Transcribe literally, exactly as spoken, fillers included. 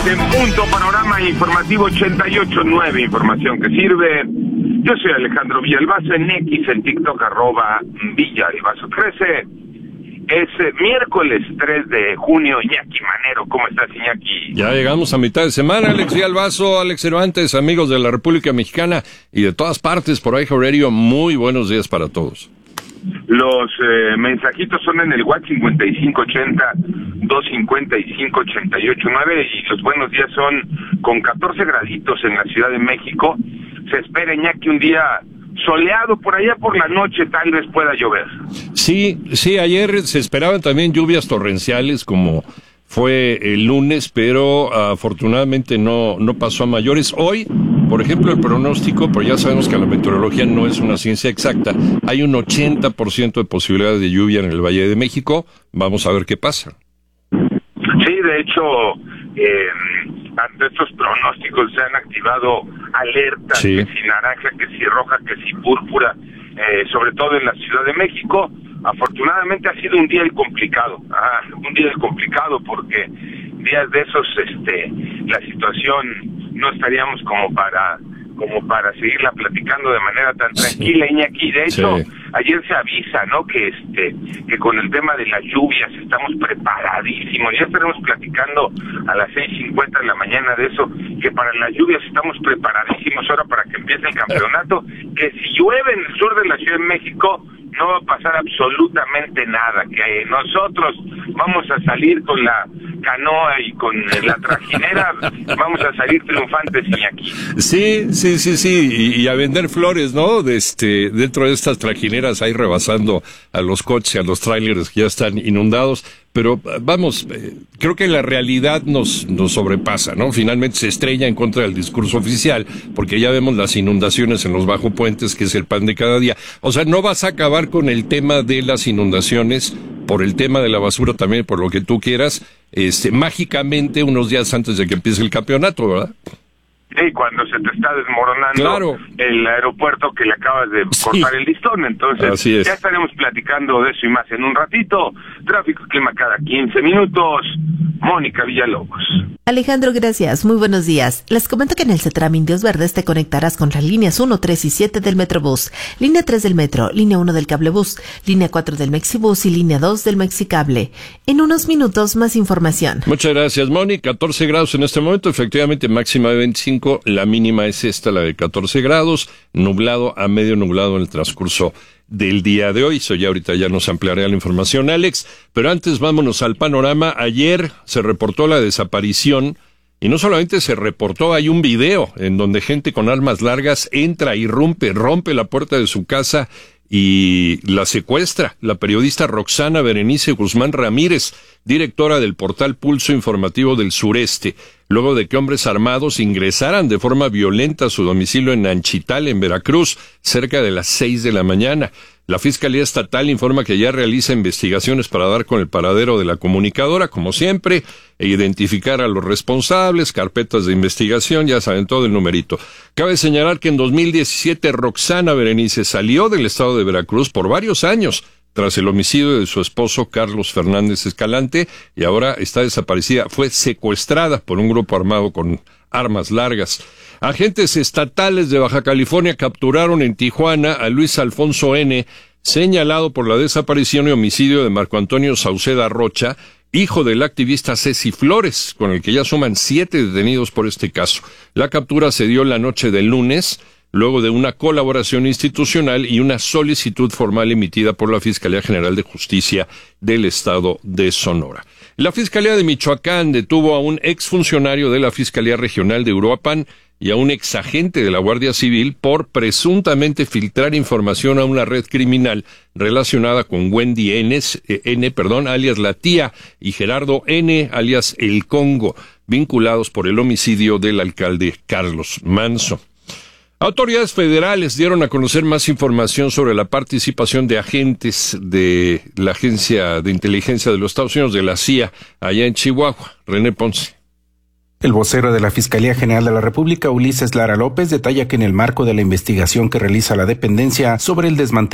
En punto, panorama informativo ochenta y ocho punto nueve, información que sirve. Yo soy Alejandro Villalbazo, en X, en TikTok, arroba Villalbazo trece. Es eh, miércoles tres de junio. Iñaki Manero, ¿cómo estás, Iñaki? Ya llegamos a mitad de semana. Alex Villalbazo, Alex Cervantes, amigos de la República Mexicana y de todas partes por ahí, Radio, muy buenos días para todos. Los eh, mensajitos son en el WhatsApp cincuenta y cinco ochenta, doscientos cincuenta y cinco, ochenta y ocho nueve, y los buenos días son con catorce graditos en la Ciudad de México. Se espera, Iñaki, un día soleado, por allá por la noche tal vez pueda llover. Sí, sí, ayer se esperaban también lluvias torrenciales como fue el lunes, pero afortunadamente no, no pasó a mayores. Hoy, por ejemplo, el pronóstico, pero ya sabemos que la meteorología no es una ciencia exacta, hay un ochenta por ciento de posibilidades de lluvia en el Valle de México. Vamos a ver qué pasa. Sí, de hecho, eh, ante estos pronósticos se han activado alertas, sí. Que si naranja, que si roja, que si púrpura, eh, sobre todo en la Ciudad de México. Afortunadamente ha sido un día complicado, ah, un día complicado porque días de esos, este, la situación no estaríamos como para como para seguirla platicando de manera tan tranquila, sí. Iñaki. De hecho, sí. Ayer se avisa, ¿no? Que este, que con el tema de las lluvias estamos preparadísimos. Ya estaremos platicando a las seis cincuenta de la mañana de eso, que para las lluvias estamos preparadísimos ahora para que empiece el campeonato. Que si llueve en el sur de la Ciudad de México, no va a pasar absolutamente nada, que nosotros vamos a salir con la canoa y con la trajinera, vamos a salir triunfantes, Iñaki. Sí, sí, sí, sí, y, y a vender flores, ¿no? De este, dentro de estas trajineras ahí rebasando a los coches, a los trailers que ya están inundados. Pero vamos, eh, creo que la realidad nos, nos sobrepasa, ¿no? Finalmente se estrella en contra del discurso oficial, porque ya vemos las inundaciones en los bajopuentes, que es el pan de cada día. O sea, no vas a acabar con el tema de las inundaciones, por el tema de la basura también, por lo que tú quieras, este, mágicamente unos días antes de que empiece el campeonato, ¿verdad? Sí, cuando se te está desmoronando, claro, el aeropuerto que le acabas de cortar, sí, el listón. Entonces, ya estaremos platicando de eso y más en un ratito. Tráfico y clima cada quince minutos. Mónica Villalobos. Alejandro, gracias. Muy buenos días. Les comento que en el CETRAM Indios Verdes te conectarás con las líneas uno, tres y siete del Metrobús, línea tres del Metro, línea uno del Cablebús, línea cuatro del Mexibús y línea dos del Mexicable. En unos minutos, más información. Muchas gracias, Moni. catorce grados en este momento, efectivamente máxima de veinticinco, la mínima es esta, la de catorce grados, nublado a medio nublado en el transcurso del día de hoy. Eso ya ahorita ya nos ampliará la información, Alex, pero antes vámonos al panorama. Ayer se reportó la desaparición, y no solamente se reportó, hay un video en donde gente con armas largas entra, irrumpe, rompe la puerta de su casa y la secuestra. La periodista Roxana Berenice Guzmán Ramírez, directora del portal Pulso Informativo del Sureste, luego de que hombres armados ingresaran de forma violenta a su domicilio en Nanchital, en Veracruz, cerca de las seis de la mañana. La Fiscalía Estatal informa que ya realiza investigaciones para dar con el paradero de la comunicadora, como siempre, e identificar a los responsables, carpetas de investigación, ya saben todo el numerito. Cabe señalar que en dos mil diecisiete Roxana Berenice salió del estado de Veracruz por varios años, tras el homicidio de su esposo Carlos Fernández Escalante, y ahora está desaparecida. Fue secuestrada por un grupo armado con armas largas. Agentes estatales de Baja California capturaron en Tijuana a Luis Alfonso N., señalado por la desaparición y homicidio de Marco Antonio Sauceda Rocha, hijo del activista Ceci Flores, con el que ya suman siete detenidos por este caso. La captura se dio la noche del lunes, luego de una colaboración institucional y una solicitud formal emitida por la Fiscalía General de Justicia del Estado de Sonora. La Fiscalía de Michoacán detuvo a un exfuncionario de la Fiscalía Regional de Uruapan y a un exagente de la Guardia Civil por presuntamente filtrar información a una red criminal relacionada con Wendy N., eh, N perdón, alias La Tía, y Gerardo N., alias El Congo, vinculados por el homicidio del alcalde Carlos Manso. Autoridades federales dieron a conocer más información sobre la participación de agentes de la Agencia de Inteligencia de los Estados Unidos, de la C I A, allá en Chihuahua. René Ponce. El vocero de la Fiscalía General de la República, Ulises Lara López, detalla que en el marco de la investigación que realiza la dependencia sobre el desmantelamiento